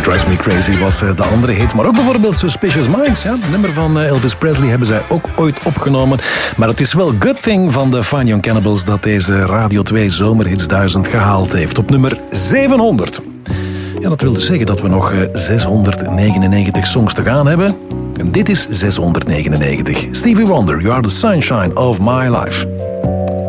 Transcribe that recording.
Drives Me Crazy was de andere hit. Maar ook bijvoorbeeld Suspicious Minds. Ja, een nummer van Elvis Presley hebben zij ook ooit opgenomen. Maar het is wel Good Thing van de Fine Young Cannibals dat deze Radio 2 Zomerhits 1000 gehaald heeft. Op nummer 700. Ja, dat wil dus zeggen dat we nog 699 songs te gaan hebben. En dit is 699. Stevie Wonder, You Are the Sunshine of My Life.